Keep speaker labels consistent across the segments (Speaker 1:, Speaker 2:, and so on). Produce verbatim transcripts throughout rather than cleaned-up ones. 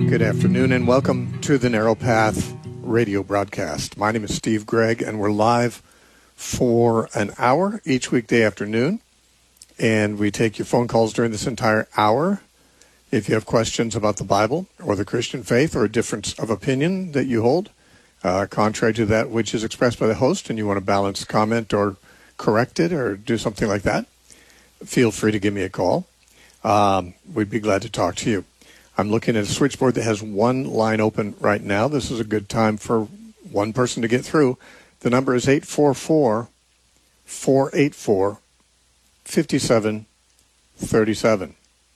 Speaker 1: Good afternoon and welcome to the Narrow Path radio broadcast. My name is Steve Gregg and we're live for an hour each weekday afternoon. And we take your phone calls during this entire hour. If you have questions about the Bible or the Christian faith or a difference of opinion that you hold, uh, contrary to that which is expressed by the host, and you want to balance comment or correct it or do something like that, feel free to give me a call. Um, we'd be glad to talk to you. I'm looking at a switchboard that has one line open right now. This is a good time for one person to get through. The number is eight four four, four eight four, five seven three seven.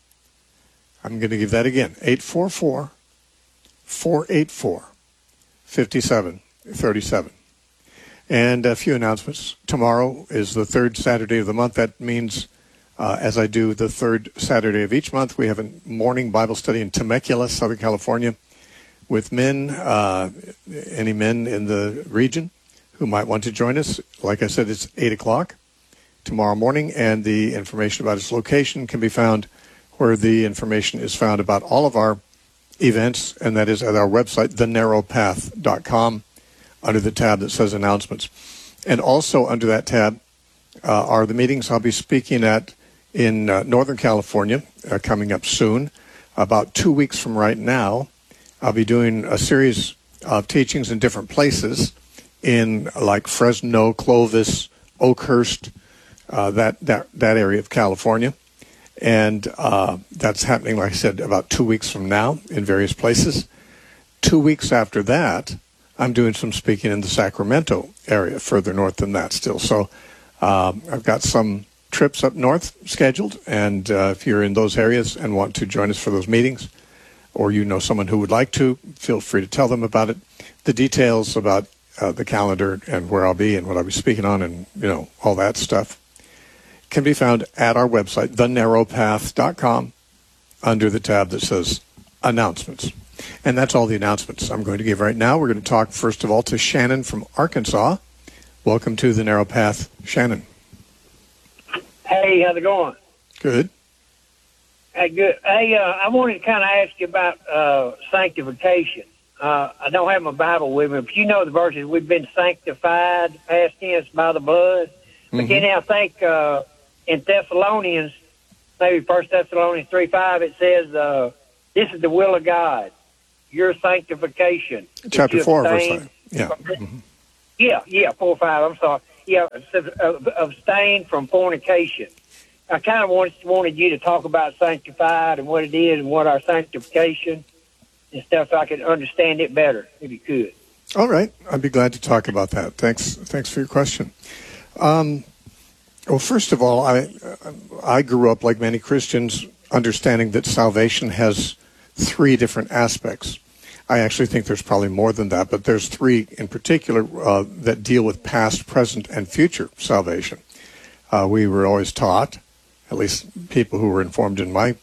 Speaker 1: I'm going to give that again, eight four four, four eight four, five seven three seven. And a few announcements. Tomorrow is the third Saturday of the month. That means Uh, as I do the third Saturday of each month, we have a morning Bible study in Temecula, Southern California, with men, uh, any men in the region who might want to join us. Like I said, it's eight o'clock tomorrow morning, and the information about its location can be found where the information is found about all of our events, and that is at our website, the narrow path dot com, under the tab that says Announcements. And also under that tab uh, are the meetings I'll be speaking at in uh, Northern California, uh, coming up soon. About two weeks from right now, I'll be doing a series of teachings in different places in like Fresno, Clovis, Oakhurst, uh, that, that, that area of California. And uh, that's happening, like I said, about two weeks from now in various places. Two weeks after that, I'm doing some speaking in the Sacramento area, further north than that still. So um, I've got some trips up north scheduled, and uh, if you're in those areas and want to join us for those meetings, or you know someone who would like to, feel free to tell them about it. The details about uh, the calendar and where I'll be and what I'll be speaking on and, you know, all that stuff can be found at our website, the narrow path dot com, under the tab that says Announcements. And that's all the announcements I'm going to give right now. We're going to talk, first of all, to Shannon from Arkansas. Welcome to the Narrow Path, Shannon.
Speaker 2: Hey, how's it going?
Speaker 1: Good.
Speaker 2: Hey, good. Hey, uh, I wanted to kind of ask you about uh, sanctification. Uh, I don't have my Bible with me, but you know the verses. We've been sanctified, past tense, by the blood. But mm-hmm. then I think uh, in Thessalonians, maybe First Thessalonians three five, it says, uh, this is the will of God, your sanctification.
Speaker 1: Chapter four, verse five. Yeah. Mm-hmm.
Speaker 2: Yeah, yeah, four five, I'm sorry. Yeah, abstain from fornication. I kind of wanted, wanted you to talk about sanctified and what it is and what our sanctification and stuff, so I could understand it better, if you could.
Speaker 1: All right. I'd be glad to talk about that. Thanks Thanks for your question. Um, well, first of all, I, I grew up, like many Christians, understanding that salvation has three different aspects. I actually think there's probably more than that, but there's three in particular uh, that deal with past, present, and future salvation. Uh, we were always taught, at least people who were informed in my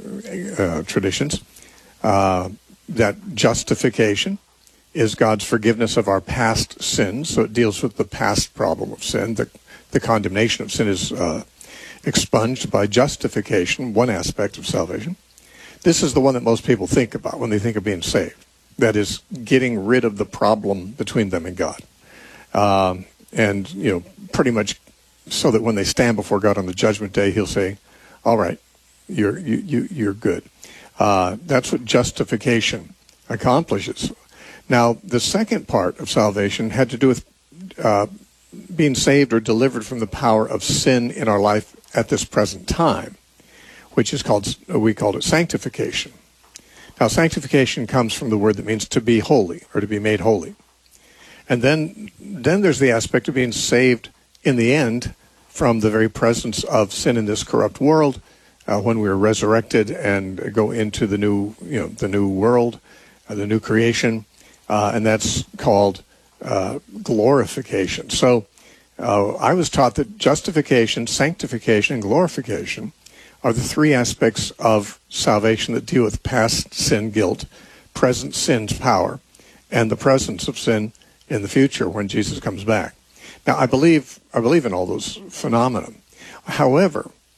Speaker 1: uh, traditions, uh, that justification is God's forgiveness of our past sins. So it deals with the past problem of sin. The, the condemnation of sin is uh, expunged by justification, one aspect of salvation. This is the one that most people think about when they think of being saved. That is, getting rid of the problem between them and God. Um, and, you know, pretty much so that when they stand before God on the judgment day, he'll say, all right, you're, you, you, you're good. Uh, that's what justification accomplishes. Now, the second part of salvation had to do with uh, being saved or delivered from the power of sin in our life at this present time, which is called, we called it sanctification. Now, sanctification comes from the word that means to be holy or to be made holy. And then, then there's the aspect of being saved in the end from the very presence of sin in this corrupt world uh, when we are resurrected and go into the new, you know, the new world, uh, the new creation, uh, and that's called uh, glorification. So uh, I was taught that justification, sanctification, and glorification are the three aspects of salvation that deal with past sin guilt, present sin's power, and the presence of sin in the future when Jesus comes back. Now, I believe I believe in all those phenomena. However,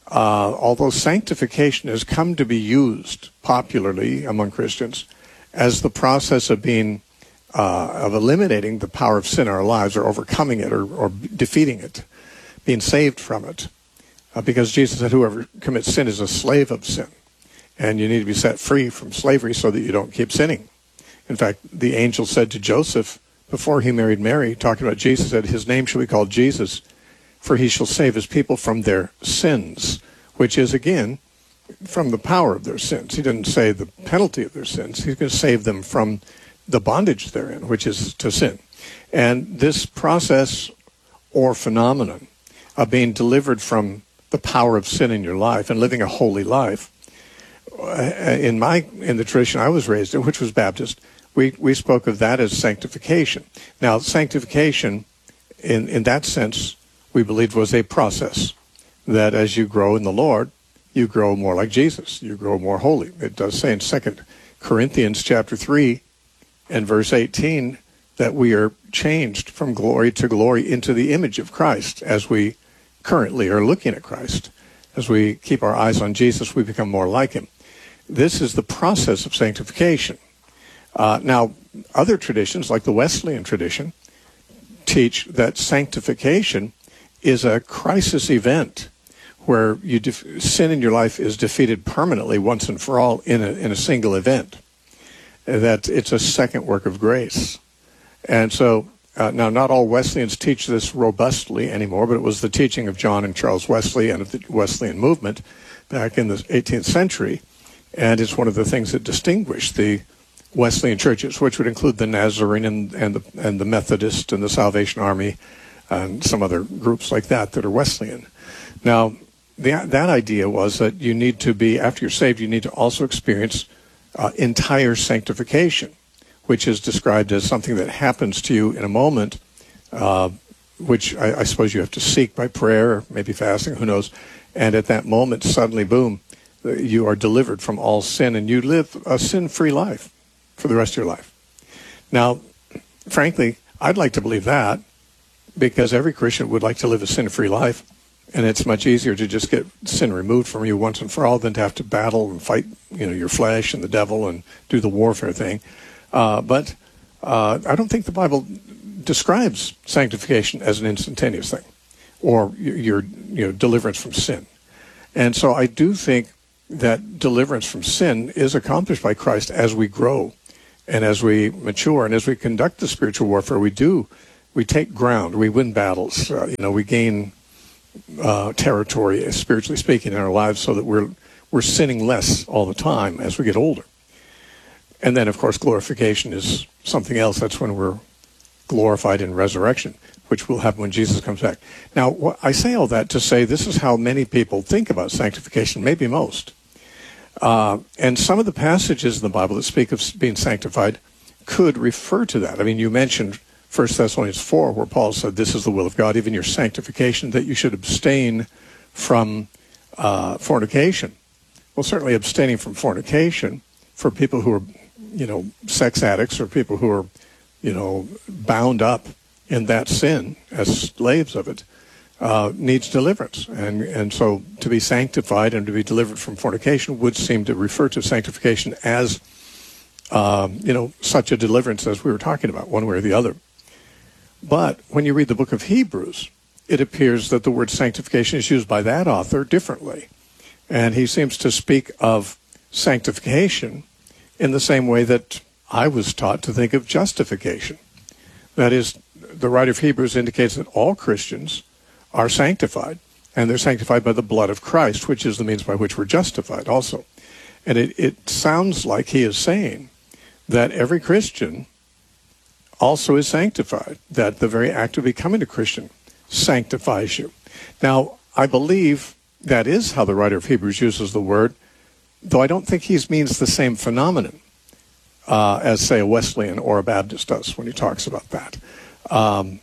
Speaker 1: uh, although sanctification has come to be used popularly among Christians as the process of being, uh, of eliminating the power of sin in our lives, or overcoming it, or, or defeating it, being saved from it. Uh, because Jesus said, whoever commits sin is a slave of sin. And you need to be set free from slavery so that you don't keep sinning. In fact, the angel said to Joseph, before he married Mary, talking about Jesus, said, his name shall be called Jesus, for he shall save his people from their sins, which is, again, from the power of their sins. He didn't say the penalty of their sins. He's going to save them from the bondage they're in, which is to sin. And this process or phenomenon of being delivered from the power of sin in your life and living a holy life, in my in the tradition I was raised in, which was Baptist, we, we spoke of that as sanctification. Now, sanctification, in, in that sense, we believed was a process, that as you grow in the Lord, you grow more like Jesus. You grow more holy. It does say in Second Corinthians chapter three and verse eighteen that we are changed from glory to glory into the image of Christ as we currently are looking at Christ. As we keep our eyes on Jesus, we become more like him. This is the process of sanctification. Uh, now, other traditions, like the Wesleyan tradition, teach that sanctification is a crisis event where you def- sin in your life is defeated permanently once and for all in a, in a single event. That it's a second work of grace. And so, uh, now not all Wesleyans teach this robustly anymore, but it was the teaching of John and Charles Wesley and of the Wesleyan movement back in the eighteenth century. And it's one of the things that distinguished the Wesleyan churches, which would include the Nazarene and, and, the, and the Methodist and the Salvation Army and some other groups like that that are Wesleyan. Now, the, that idea was that you need to be, after you're saved, you need to also experience uh, entire sanctification, which is described as something that happens to you in a moment, uh, which I, I suppose you have to seek by prayer, or maybe fasting, who knows. And at that moment, suddenly, boom, you are delivered from all sin, and you live a sin-free life for the rest of your life. Now, frankly, I'd like to believe that, because every Christian would like to live a sin-free life, and it's much easier to just get sin removed from you once and for all than to have to battle and fight, you know, your flesh and the devil and do the warfare thing. Uh, but uh, I don't think the Bible describes sanctification as an instantaneous thing, or your, you know, deliverance from sin. And so I do think that deliverance from sin is accomplished by Christ as we grow and as we mature and as we conduct the spiritual warfare. We do, we take ground, we win battles, uh, you know, we gain uh, territory, spiritually speaking, in our lives, so that we're we're sinning less all the time as we get older. And then, of course, glorification is something else. That's when we're glorified in resurrection, which will happen when Jesus comes back. Now, wh- I say all that to say this is how many people think about sanctification, maybe most. Uh, and some of the passages in the Bible that speak of being sanctified could refer to that. I mean, you mentioned First Thessalonians four, where Paul said, this is the will of God, even your sanctification, that you should abstain from uh, fornication. Well, certainly abstaining from fornication for people who are, you know, sex addicts, or people who are, you know, bound up in that sin as slaves of it, uh, needs deliverance. And and so to be sanctified and to be delivered from fornication would seem to refer to sanctification as, um, you know, such a deliverance as we were talking about, one way or the other. But when you read the book of Hebrews, it appears that the word sanctification is used by that author differently. And he seems to speak of sanctification in the same way that I was taught to think of justification. That is, the writer of Hebrews indicates that all Christians are sanctified, and they're sanctified by the blood of Christ, which is the means by which we're justified also. And it, it sounds like he is saying that every Christian also is sanctified, that the very act of becoming a Christian sanctifies you. Now, I believe that is how the writer of Hebrews uses the word, though I don't think he means the same phenomenon uh, as, say, a Wesleyan or a Baptist does when he talks about that. Um,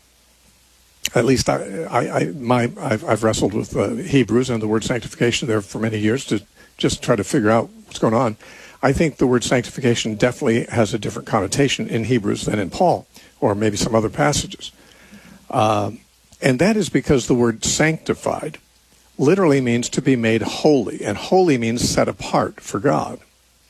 Speaker 1: at least I, I, I, my, I've, I've wrestled with uh, Hebrews and the word sanctification there for many years to just try to figure out what's going on. I think the word sanctification definitely has a different connotation in Hebrews than in Paul, or maybe some other passages. Uh, and that is because the word sanctified literally means to be made holy, and holy means set apart for God.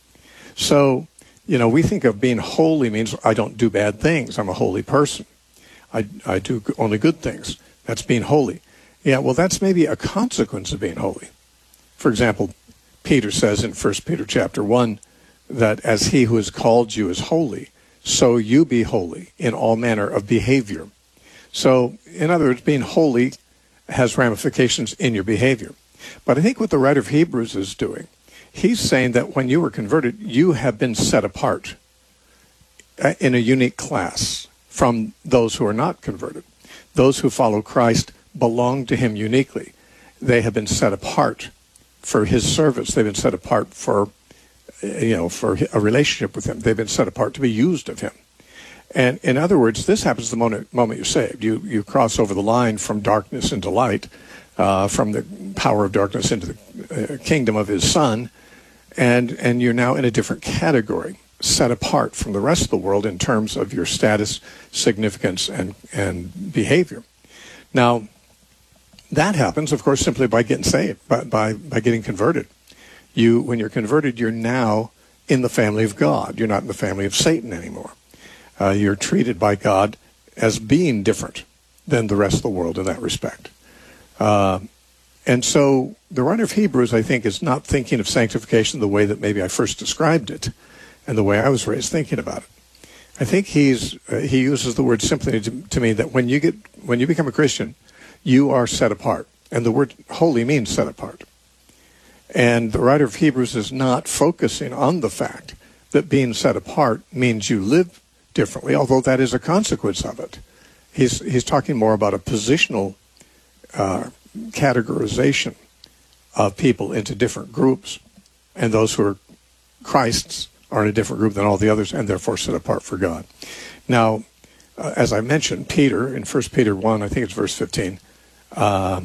Speaker 1: So, you know, we think of being holy means I don't do bad things. I'm a holy person. I, I do only good things. That's being holy. Yeah, well, that's maybe a consequence of being holy. For example, Peter says in First Peter chapter one that as he who has called you is holy, so you be holy in all manner of behavior. So, in other words, being holy has ramifications in your behavior. But I think what the writer of Hebrews is doing, he's saying that when you were converted, you have been set apart in a unique class from those who are not converted. Those who follow Christ belong to him uniquely. They have been set apart for his service. They've been set apart for, you know, for a relationship with him. They've been set apart to be used of him. And in other words, this happens the moment, moment you're saved. You you cross over the line from darkness into light, uh, from the power of darkness into the uh, kingdom of his Son, and and you're now in a different category, set apart from the rest of the world in terms of your status, significance, and, and behavior. Now, that happens, of course, simply by getting saved, by, by, by getting converted. You, when you're converted, you're now in the family of God. You're not in the family of Satan anymore. Uh, you're treated by God as being different than the rest of the world in that respect. Uh, and so the writer of Hebrews, I think, is not thinking of sanctification the way that maybe I first described it and the way I was raised thinking about it. I think he's uh, he uses the word simply to, to mean that when you get when you become a Christian, you are set apart. And the word holy means set apart. And the writer of Hebrews is not focusing on the fact that being set apart means you live differently, although that is a consequence of it. He's he's talking more about a positional uh, categorization of people into different groups, and those who are Christ's are in a different group than all the others, and therefore set apart for God. Now, uh, as I mentioned, Peter, in First Peter one, I think it's verse fifteen, uh,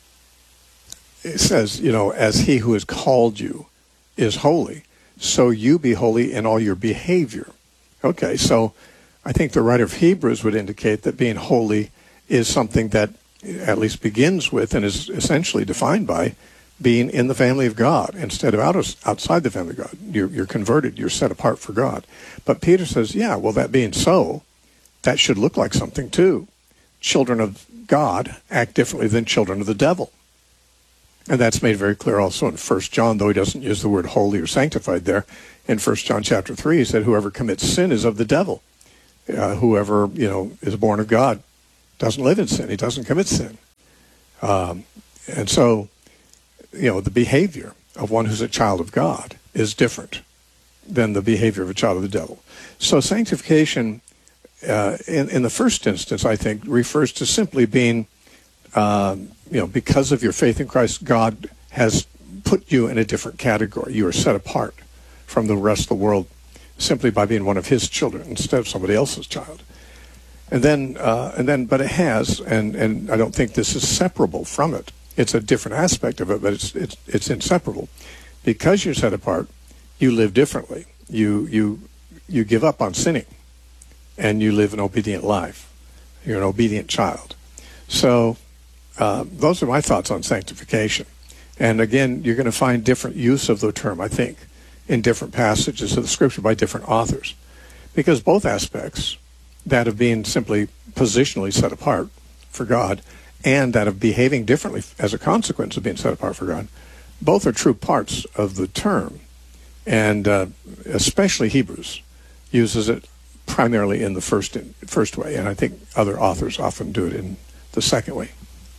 Speaker 1: it says, you know, as he who has called you is holy, so you be holy in all your behavior. Okay, so I think the writer of Hebrews would indicate that being holy is something that at least begins with and is essentially defined by being in the family of God instead of out of, outside the family of God. You're, you're converted. You're set apart for God. But Peter says, yeah, well, that being so, that should look like something too. Children of God act differently than children of the devil. And that's made very clear also in First John, though he doesn't use the word holy or sanctified there. In First John chapter three, he said, whoever commits sin is of the devil. Uh, whoever, you know, is born of God doesn't live in sin. He doesn't commit sin. Um, and so, you know, the behavior of one who's a child of God is different than the behavior of a child of the devil. So sanctification, uh, in, in the first instance, I think, refers to simply being, uh, you know, because of your faith in Christ, God has put you in a different category. You are set apart from the rest of the world simply by being one of his children instead of somebody else's child. And then, uh, and then, but it has, and, and I don't think this is separable from it. It's a different aspect of it, but it's it's it's inseparable. Because you're set apart, you live differently. You you you give up on sinning, and you live an obedient life. You're an obedient child. So uh, those are my thoughts on sanctification. And again, you're going to find different use of the term, I think, in different passages of the Scripture by different authors, because both aspects, that of being simply positionally set apart for God, and that of behaving differently as a consequence of being set apart for God, both are true parts of the term. And uh, especially Hebrews uses it primarily in the first in, first way, and I think other authors often do it in the second way.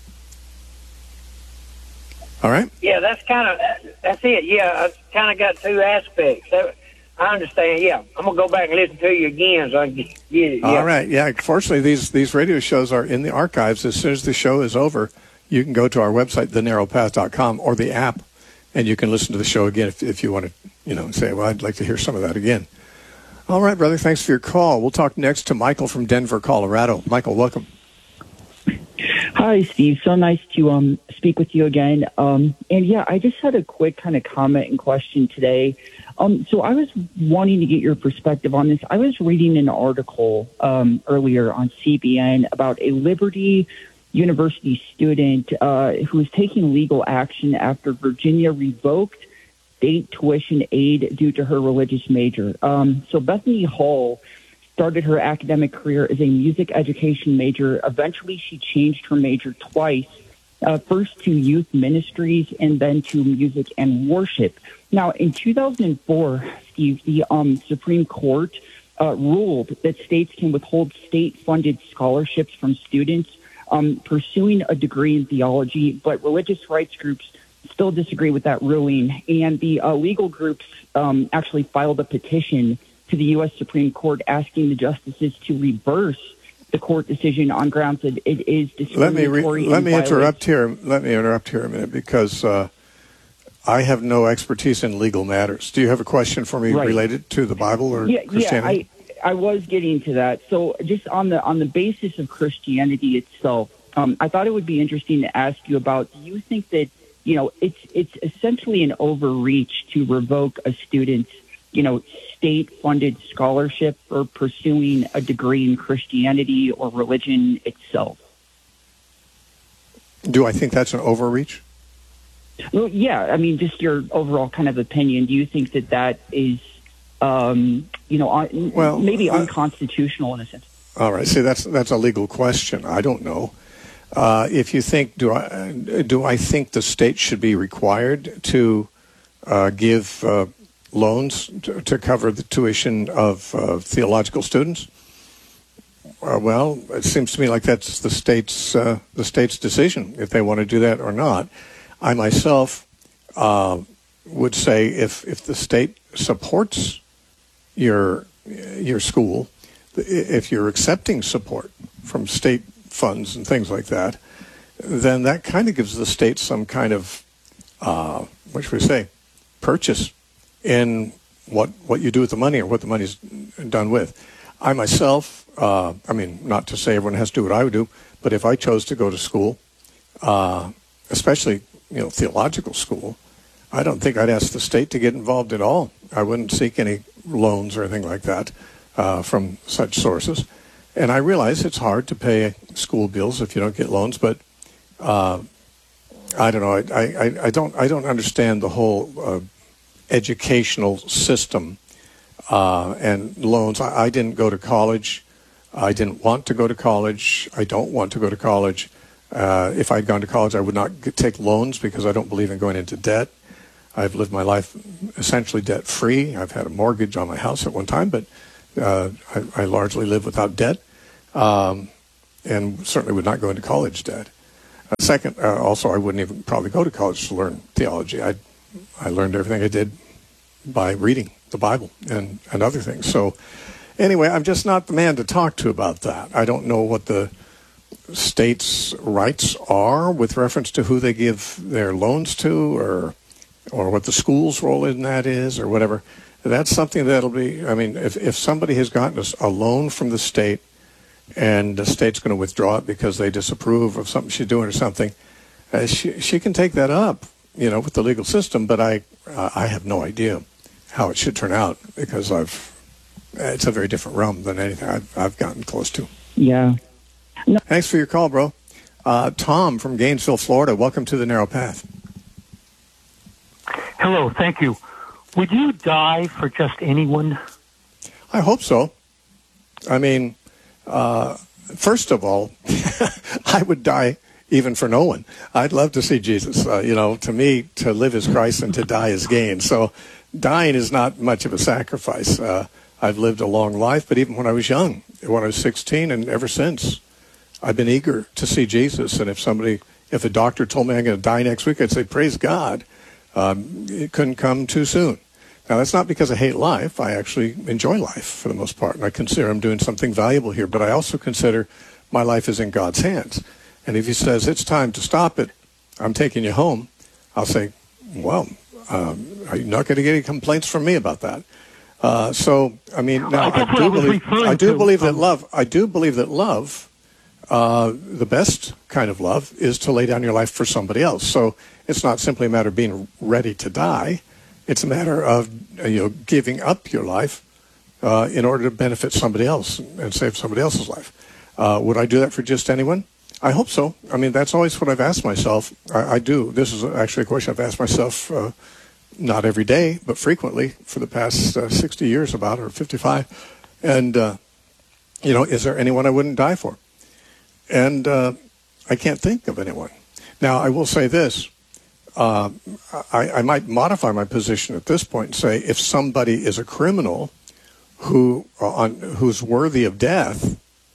Speaker 1: All right?
Speaker 2: Yeah, that's kind of, that's it. Yeah, I kind of got two aspects. That, I understand, yeah. I'm going to go back and listen to you again so I can get it. Yeah.
Speaker 1: All right, yeah. Fortunately, these, these radio shows are in the archives. As soon as the show is over, you can go to our website, the narrow path dot com, or the app, and you can listen to the show again if, if you want to, you know, say, well, I'd like to hear some of that again. All right, brother, thanks for your call. We'll talk next to Michael from Denver, Colorado. Michael, welcome.
Speaker 3: Hi, Steve. So nice to um, speak with you again. Um, and, yeah, I just had a quick kind of comment and question today. Um, so I was wanting to get your perspective on this. I was reading an article um, earlier on C B N about a Liberty University student uh, who was taking legal action after Virginia revoked state tuition aid due to her religious major. Um, so Bethany Hall started her academic career as a music education major. Eventually, she changed her major twice, uh, first to youth ministries and then to music and worship. Now, in two thousand four, Steve, the um, Supreme Court uh, ruled that states can withhold state-funded scholarships from students um, pursuing a degree in theology, but religious rights groups still disagree with that ruling. And the uh, legal groups um, actually filed a petition to the U S Supreme Court asking the justices to reverse the court decision on grounds that it is discriminatory.
Speaker 1: Let me, re- let me interrupt here. Let me interrupt here a minute because uh, I have no expertise in legal matters. Do you have a question for me
Speaker 3: right.
Speaker 1: related to the Bible or
Speaker 3: yeah,
Speaker 1: Christianity?
Speaker 3: Yeah, I, I was getting to that. So just on the on the basis of Christianity itself, um, I thought it would be interesting to ask you about, do you think that, you know, it's it's essentially an overreach to revoke a student's, you know, state-funded scholarship for pursuing a degree in Christianity or religion itself?
Speaker 1: Do I think that's an overreach?
Speaker 3: Well, yeah. I mean, just your overall kind of opinion. Do you think that that is, um, you know, un-
Speaker 1: well,
Speaker 3: maybe
Speaker 1: uh,
Speaker 3: unconstitutional in a sense?
Speaker 1: All right. See, that's that's a legal question. I don't know. Uh, if you think, do I do I think the state should be required to uh, give uh, loans to, to cover the tuition of uh, theological students? Uh, well, it seems to me like that's the state's uh, the state's decision if they want to do that or not. I myself uh, would say if if the state supports your your school, if you're accepting support from state funds and things like that, then that kind of gives the state some kind of uh, what should we say, purchase in what what you do with the money or what the money's done with. I myself, uh, I mean, not to say everyone has to do what I would do, but if I chose to go to school, uh, especially, you know, theological school, I don't think I'd ask the state to get involved at all. I wouldn't seek any loans or anything like that uh, from such sources. And I realize it's hard to pay school bills if you don't get loans, but uh, I don't know. I, I, I don't I don't understand the whole uh, educational system uh, and loans. I, I didn't go to college. I didn't want to go to college. I don't want to go to college. Uh, if I'd gone to college, I would not get, take loans because I don't believe in going into debt. I've lived my life essentially debt-free. I've had a mortgage on my house at one time, but uh, I, I largely live without debt, um, and certainly would not go into college debt. Uh, second, uh, also, I wouldn't even probably go to college to learn theology. I I learned everything I did by reading the Bible and, and other things. So anyway, I'm just not the man to talk to about that. I don't know what the state's rights are with reference to who they give their loans to, or or what the school's role in that is, or whatever. That's something that'll be, I mean, if, if somebody has gotten a loan from the state and the state's going to withdraw it because they disapprove of something she's doing or something, uh, she, she can take that up, you know, with the legal system, but I uh, I have no idea how it should turn out because I've, it's a very different realm than anything I've, I've gotten close to.
Speaker 3: Yeah.
Speaker 1: No. Thanks for your call, bro. Uh, Tom from Gainesville, Florida. Welcome to the Narrow Path.
Speaker 4: Hello, thank you. Would you die for just anyone?
Speaker 1: I hope so. I mean, uh, first of all, I would die even for no one. I'd love to see Jesus. Uh, you know, to me, to live is Christ and to die is gain. So dying is not much of a sacrifice. Uh, I've lived a long life, but even when I was young, when I was sixteen and ever since, I've been eager to see Jesus. And if somebody, if a doctor told me I'm going to die next week, I'd say, praise God. Um, it couldn't come too soon. Now, that's not because I hate life. I actually enjoy life for the most part, and I consider I'm doing something valuable here. But I also consider my life is in God's hands. And if he says, it's time to stop it, I'm taking you home, I'll say, well, um, are you not going to get any complaints from me about that? Uh, so, I mean, now I, I do believe, I do believe that love, I do believe that love, uh, the best kind of love is to lay down your life for somebody else. So it's not simply a matter of being ready to die. It's a matter of, you know, giving up your life uh, in order to benefit somebody else and save somebody else's life. Uh, would I do that for just anyone? I hope so. I mean, that's always what I've asked myself. I, I do. This is actually a question I've asked myself uh, not every day, but frequently for the past uh, sixty years about, or fifty-five. And, uh, you know, is there anyone I wouldn't die for? And uh, I can't think of anyone. Now, I will say this. Uh, I, I might modify my position at this point and say if somebody is a criminal who uh, on, who's worthy of death,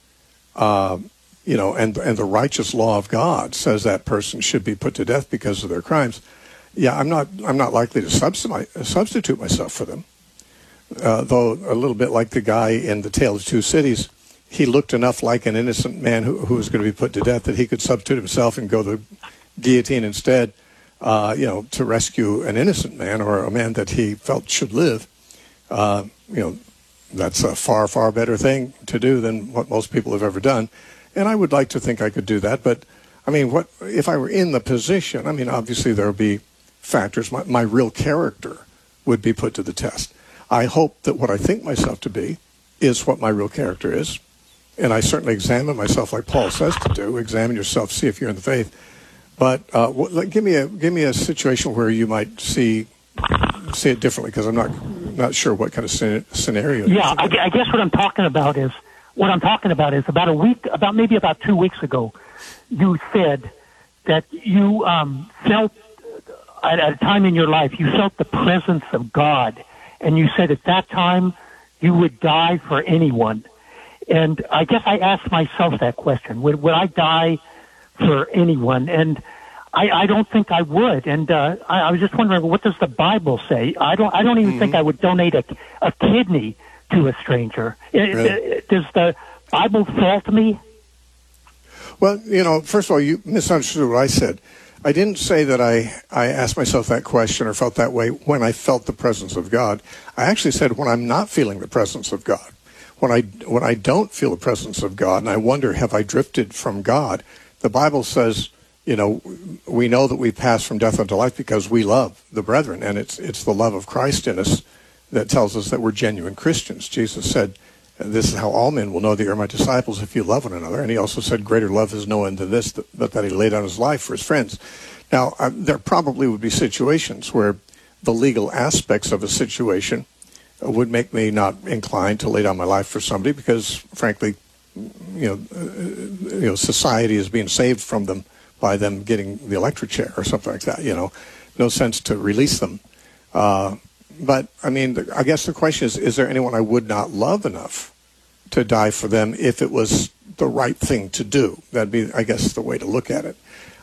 Speaker 1: uh, you know, and and the righteous law of God says that person should be put to death because of their crimes, yeah, I'm not I'm not likely to substitute substitute myself for them. Uh, though a little bit like the guy in The Tale of Two Cities, he looked enough like an innocent man who, who was going to be put to death that he could substitute himself and go the guillotine instead. Uh, you know, to rescue an innocent man or a man that he felt should live, uh, you know, that's a far, far better thing to do than what most people have ever done. And I would like to think I could do that. But, I mean, what if I were in the position? I mean, obviously there would be factors. My, my real character would be put to the test. I hope that what I think myself to be is what my real character is. And I certainly examine myself like Paul says to do. Examine yourself, see if you're in the faith. But uh, what, give me a give me a situation where you might see see it differently, because I'm not not sure what kind of scenario.
Speaker 4: Yeah, I, I guess what I'm talking about is what I'm talking about is about a week, about maybe about two weeks ago, you said that you um, felt at a time in your life you felt the presence of God, and you said at that time you would die for anyone. And I guess I asked myself that question: Would would I die for anyone? And I, I don't think I would. And uh, I, I was just wondering, what does the Bible say? I don't. I don't even mm-hmm. think I would donate a, a kidney to a stranger. Really? Does the Bible fault me?
Speaker 1: Well, you know, first of all, you misunderstood what I said. I didn't say that I, I asked myself that question or felt that way when I felt the presence of God. I actually said when I'm not feeling the presence of God. When I when I don't feel the presence of God and I wonder, have I drifted from God? The Bible says, you know, we know that we pass from death unto life because we love the brethren, and it's it's the love of Christ in us that tells us that we're genuine Christians. Jesus said, this is how all men will know that you're my disciples if you love one another. And he also said, greater love is no one than this, but that he laid down his life for his friends. Now, uh, there probably would be situations where the legal aspects of a situation would make me not inclined to lay down my life for somebody because, frankly, you know, uh, you know, society is being saved from them by them getting the electric chair or something like that. You know, no sense to release them. Uh, but I mean, the, I guess the question is: is there anyone I would not love enough to die for them if it was the right thing to do? That'd be, I guess, the way to look at it.